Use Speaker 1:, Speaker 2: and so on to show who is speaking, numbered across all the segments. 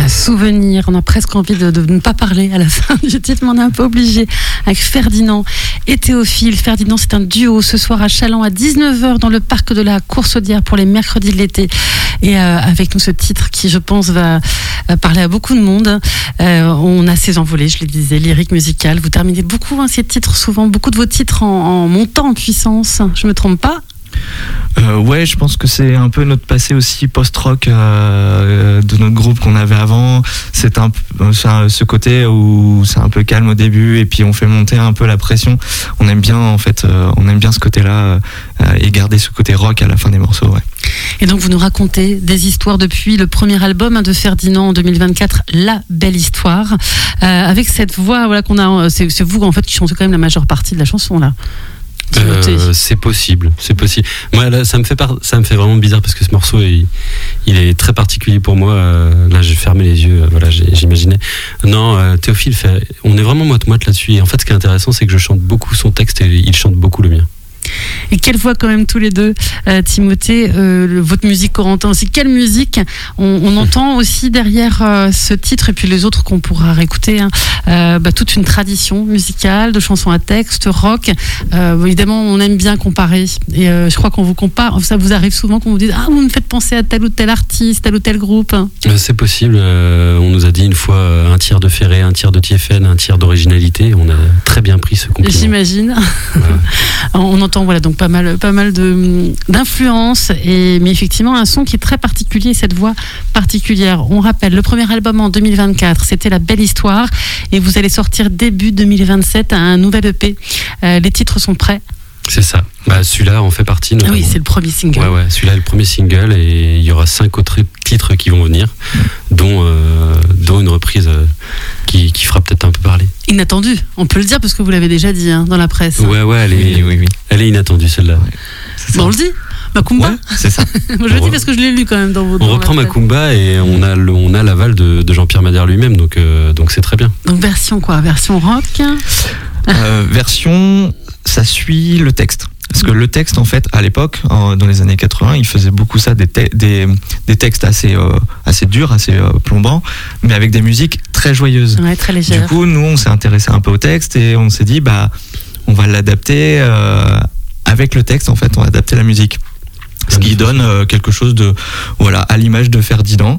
Speaker 1: Souvenir, on a presque envie de ne pas parler à la fin du titre, mais on est un peu obligé, avec Ferdinand et Théophile. Ferdinand, c'est un duo ce soir à Châlons à 19h dans le parc de la Course-Audière pour les mercredis de l'été. Et avec nous ce titre qui, je pense, va parler à beaucoup de monde. On a ses envolées, je le disais, lyrique, musicale. Vous terminez beaucoup ces titres, souvent beaucoup de vos titres en montant en puissance. Je me trompe pas?
Speaker 2: Ouais, je pense que c'est un peu notre passé aussi post-rock de notre groupe qu'on avait avant. C'est ce côté où c'est un peu calme au début et puis on fait monter un peu la pression. On aime bien en fait, on aime bien ce côté-là et garder ce côté rock à la fin des morceaux. Ouais.
Speaker 1: Et donc vous nous racontez des histoires depuis le premier album de Ferdinand en 2024, La Belle Histoire, avec cette voix qu'on a. C'est vous en fait qui chantez quand même la majeure partie de la chanson là.
Speaker 3: C'est possible. Moi, là, ça me fait vraiment bizarre parce que ce morceau, il est très particulier pour moi. Là, j'ai fermé les yeux. Voilà, j'imaginais. Non, Théophile on est vraiment moite-moite là-dessus. Et en fait, ce qui est intéressant, c'est que je chante beaucoup son texte et il chante beaucoup le mien.
Speaker 1: Et quelle voix quand même tous les deux, Timothée, votre musique, Corentin aussi, quelle musique on entend aussi derrière ce titre et puis les autres qu'on pourra réécouter, toute une tradition musicale de chansons à texte, rock. Évidemment on aime bien comparer et je crois qu'on vous compare, ça vous arrive souvent qu'on vous dise vous me faites penser à tel ou tel artiste, tel ou tel groupe.
Speaker 3: C'est possible, on nous a dit une fois un tiers de Ferré, un tiers de Thiéphène, un tiers d'originalité, on a très bien pris ce compliment.
Speaker 1: J'imagine. Voilà. On entend donc pas mal d'influences, mais effectivement un son qui est très particulier, cette voix particulière. On rappelle, le premier album en 2024, c'était La Belle Histoire, et vous allez sortir début 2027 un nouvel EP. Les titres sont prêts?
Speaker 3: C'est ça. Celui-là en fait partie. Notamment.
Speaker 1: Oui, c'est le premier single.
Speaker 3: Ouais, celui-là est le premier single et il y aura 5 autres titres qui vont venir, dont une reprise qui fera peut-être un peu parler.
Speaker 1: Inattendue, on peut le dire parce que vous l'avez déjà dit dans la presse.
Speaker 3: Ouais, elle est inattendue celle-là.
Speaker 2: Ouais,
Speaker 1: on le dit. Macumba,
Speaker 2: ouais, c'est ça.
Speaker 1: Moi, je le dis parce que je l'ai lu quand même dans vos.
Speaker 3: On reprend Macumba et on a l'aval de Jean-Pierre Madère lui-même, donc c'est très bien.
Speaker 1: Donc version quoi? Version rock?
Speaker 2: Version, ça suit le texte. Parce que le texte, en fait, à l'époque, dans les années 80, il faisait beaucoup ça, des textes assez durs, assez plombants, mais avec des musiques très joyeuses.
Speaker 1: Ouais, très légères.
Speaker 2: Du coup, nous, on s'est intéressé un peu au texte et on s'est dit, on va l'adapter avec le texte, en fait, on va adapter la musique. Ce qui donne quelque chose de, à l'image de Ferdinand,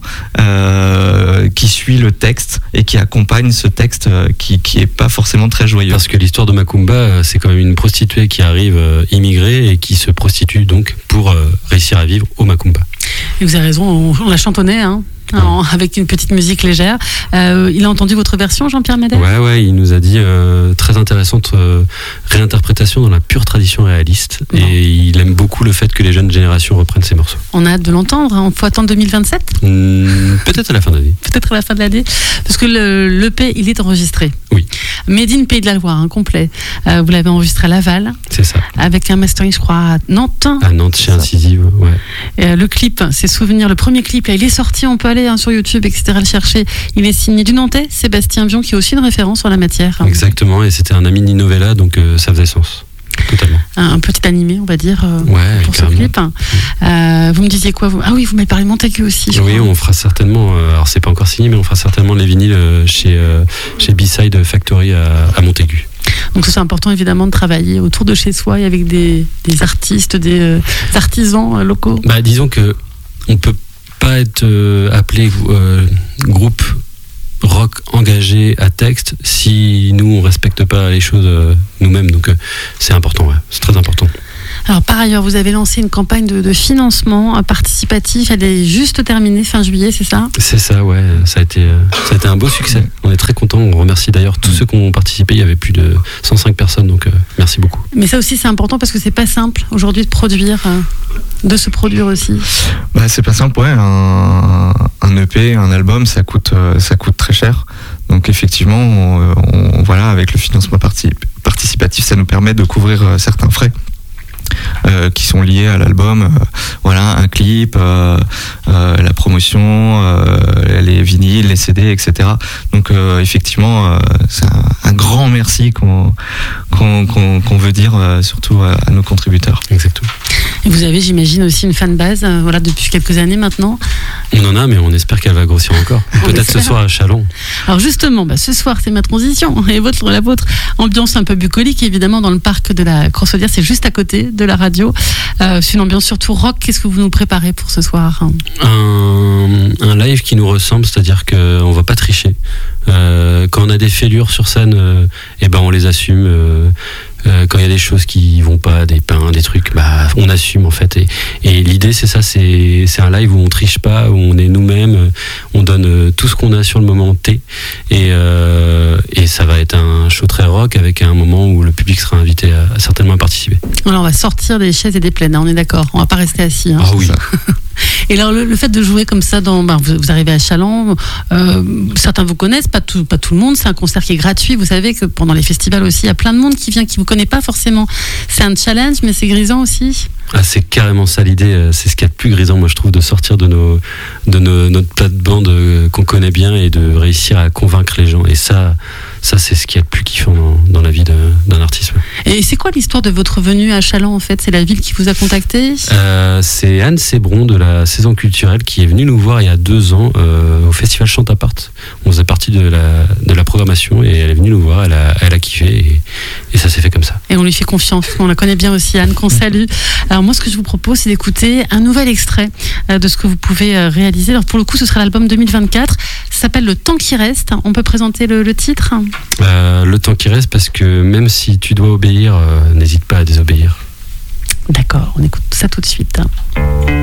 Speaker 2: qui suit le texte et qui accompagne ce texte qui est pas forcément très joyeux.
Speaker 3: Parce que l'histoire de Macumba, c'est quand même une prostituée qui arrive immigrée et qui se prostitue donc pour réussir à vivre au Macumba.
Speaker 1: Et vous avez raison, on la chantonnait, avec une petite musique légère. Il a entendu votre version, Jean-Pierre Madère ?
Speaker 3: Ouais, il nous a dit très intéressante réinterprétation dans la pure tradition réaliste. Bon. Et il aime beaucoup le fait que les jeunes générations reprennent ces morceaux.
Speaker 1: On a hâte de l'entendre, il faut attendre 2027 ?
Speaker 3: Peut-être à la fin de l'année.
Speaker 1: Peut-être à la fin de l'année, parce que l'EP, il est enregistré.
Speaker 3: Oui.
Speaker 1: Made in Pays de la Loire, complet. Vous l'avez enregistré à Laval.
Speaker 3: C'est ça.
Speaker 1: Avec un mastering, je crois, à Nantes.
Speaker 3: À Nantes, chez Incisive, ouais.
Speaker 1: Et, le clip, c'est Souvenir, le premier clip, là, il est sorti, on peut aller sur YouTube, etc., le chercher. Il est signé du Nantais, Sébastien Bion, qui est aussi une référence en la matière.
Speaker 3: Exactement, et c'était un ami de Ninovella, donc ça faisait sens. Totalement.
Speaker 1: Un petit animé, on va dire, pour ce clip. Vous me disiez quoi Ah oui, vous m'avez parlé de Montaigu aussi.
Speaker 3: Oui, on fera certainement, alors c'est pas encore signé, mais on fera certainement les vinyles chez B-Side Factory à Montaigu.
Speaker 1: Donc c'est important évidemment de travailler autour de chez soi et avec des artistes, des artisans locaux.
Speaker 3: Disons que on peut pas être appelé groupe rock engagé à texte si nous on respecte pas les choses nous-mêmes, donc c'est important, c'est très important.
Speaker 1: Alors par ailleurs, vous avez lancé une campagne de financement participatif, elle est juste terminée fin juillet, c'est ça ?
Speaker 3: C'est ça, ouais, ça a été un beau succès. On est très contents, on remercie d'ailleurs tous ceux qui ont participé, il y avait plus de 105 personnes, donc merci beaucoup.
Speaker 1: Mais ça aussi c'est important parce que c'est pas simple aujourd'hui de produire, de se produire aussi.
Speaker 2: C'est pas simple, ouais, un EP, un album, ça coûte très cher. Donc effectivement, avec le financement participatif, ça nous permet de couvrir certains frais. qui sont liés à l'album. Voilà, un clip, la promotion, les vinyles, les CD, etc. Donc effectivement, c'est un grand merci qu'on veut dire surtout à nos contributeurs.
Speaker 3: Exactement.
Speaker 1: Et vous avez, j'imagine, aussi une fanbase, voilà, depuis quelques années maintenant.
Speaker 3: On en a, mais on espère qu'elle va grossir encore. Peut-être ce soir à Châlons.
Speaker 1: Alors justement, ce soir, c'est ma transition. Et la vôtre, ambiance un peu bucolique, évidemment, dans le parc de la Course-Audière, c'est juste à côté de la radio. C'est une ambiance surtout rock. Qu'est-ce que vous nous préparez pour ce soir ?
Speaker 3: Un live qui nous ressemble, c'est-à-dire qu'on ne va pas tricher. Quand on a des fêlures sur scène, on les assume. Quand il y a des choses qui vont pas, des pains, des trucs, on assume en fait. Et l'idée c'est ça, c'est un live où on triche pas, où on est nous-mêmes, on donne tout ce qu'on a sur le moment T. Et ça va être un show très rock avec un moment où le public sera invité à certainement à participer.
Speaker 1: Alors on va sortir des chaises et des plaids, on est d'accord, on va pas rester assis.
Speaker 3: Ah oui.
Speaker 1: Et alors le fait de jouer comme ça, vous arrivez à Châlons, certains vous connaissent, pas tout le monde, c'est un concert qui est gratuit. Vous savez que pendant les festivals aussi, il y a plein de monde qui vient, qui vous connaît pas forcément. C'est un challenge, mais c'est grisant aussi.
Speaker 3: C'est carrément ça l'idée, c'est ce qu'il y a de plus grisant, moi je trouve, de sortir de notre plate-bande qu'on connaît bien et de réussir à convaincre les gens. Et ça c'est ce qu'il y a de plus kiffant dans la vie d'un artiste.
Speaker 1: Et c'est quoi l'histoire de votre venue à Châlons en fait ? C'est la ville qui vous a contacté ?
Speaker 3: C'est Anne Sébron de la Saison Culturelle qui est venue nous voir il y a 2 ans au festival Chante à part. On faisait partie de la programmation et elle est venue nous voir, elle a kiffé et ça s'est fait comme ça.
Speaker 1: Et on lui fait confiance, on la connaît bien aussi, Anne, qu'on salue. Alors moi ce que je vous propose c'est d'écouter un nouvel extrait de ce que vous pouvez réaliser. Alors pour le coup ce sera l'album 2024, ça s'appelle Le temps qui reste. On peut présenter le titre ?
Speaker 3: Le temps qui reste, parce que même si tu dois obéir, n'hésite pas à désobéir.
Speaker 1: D'accord, on écoute ça tout de suite.